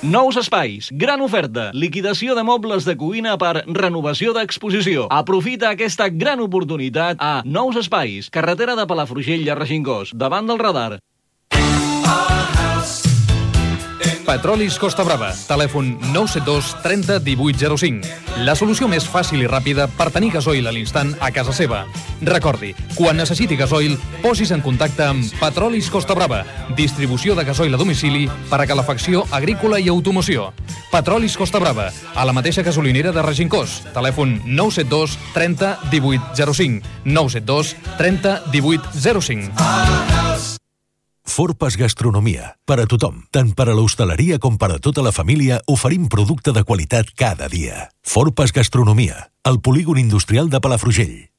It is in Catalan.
Nous espais, gran oferta, liquidació de mobles de cuina per renovació d'exposició. Aprofita aquesta gran oportunitat a Nous Espais, carretera de Palafrugell a Regencós, davant del radar. Petrolis Costa Brava, telèfon 972 30 18 05. La solució més fàcil i ràpida per tenir gasoil a l'instant a casa seva. Recordi, quan necessiti gasoil, posis en contacte amb Petrolis Costa Brava, distribució de gasoil a domicili per a calefacció agrícola i automoció. Petrolis Costa Brava, a la mateixa gasolinera de Regencós, telèfon 972 30 18 05. 972 30 18 05. Forpas Gastronomia. Per a tothom, tant per a l'hostaleria com per a tota la família, oferim producte de qualitat cada dia. Forpas Gastronomia, al polígon industrial de Palafrugell.